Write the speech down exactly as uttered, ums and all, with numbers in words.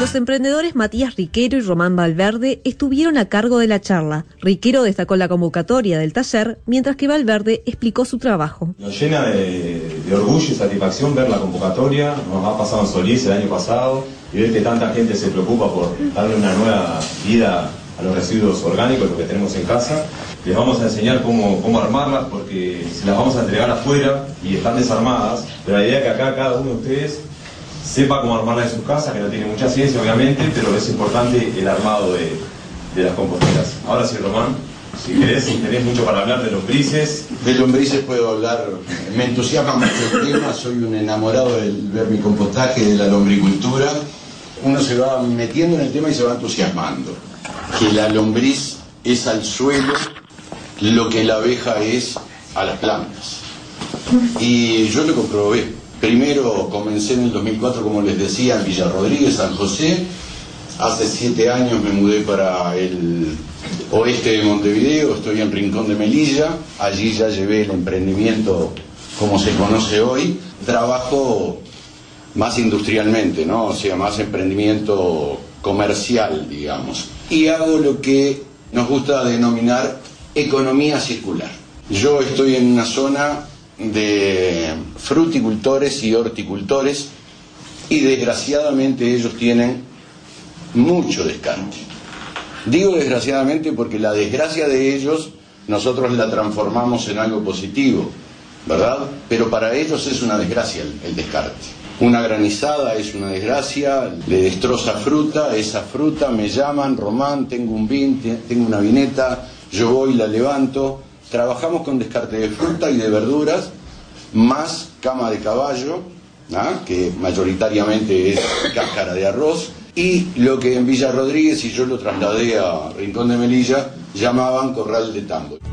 Los emprendedores Matías Riquero y Román Valverde estuvieron a cargo de la charla. Riquero destacó la convocatoria del taller, mientras que Valverde explicó su trabajo. Nos llena de, de orgullo y satisfacción ver la convocatoria. Nos ha pasado en Solís el año pasado y ver que tanta gente se preocupa por darle una nueva vida a los residuos orgánicos, lo que tenemos en casa. Les vamos a enseñar cómo, cómo armarlas, porque se las vamos a entregar afuera y están desarmadas, pero la idea es que acá cada uno de ustedes sepa cómo armarla en sus casas, que no tiene mucha ciencia obviamente, pero es importante el armado de, de las composteras. Ahora sí, Román, si querés, tenés mucho para hablar de lombrices. De lombrices puedo hablar, me entusiasma mucho el tema, soy un enamorado del vermicompostaje, de la lombricultura. Uno se va metiendo en el tema y se va entusiasmando. Que la lombriz es al suelo lo que la abeja es a las plantas. Y yo lo comprobé. Primero comencé en el dos mil cuatro, como les decía, en Villa Rodríguez, San José. Hace siete años me mudé para el oeste de Montevideo, estoy en Rincón de Melilla. Allí ya llevé el emprendimiento como se conoce hoy. Trabajo más industrialmente, ¿no? O sea, más emprendimiento comercial, digamos. Y hago lo que nos gusta denominar economía circular. Yo estoy en una zona de fruticultores y horticultores y desgraciadamente ellos tienen mucho descarte. Digo desgraciadamente porque la desgracia de ellos nosotros la transformamos en algo positivo, ¿verdad? Pero para ellos es una desgracia el, el descarte. Una granizada es una desgracia, le destroza fruta, esa fruta me llaman, Román, tengo un vin, tengo una vineta, yo voy, la levanto. Trabajamos con descarte de fruta y de verduras, más cama de caballo, ¿ah? que mayoritariamente es cáscara de arroz, y lo que en Villa Rodríguez, y yo lo trasladé a Rincón de Melilla, llamaban corral de tambo.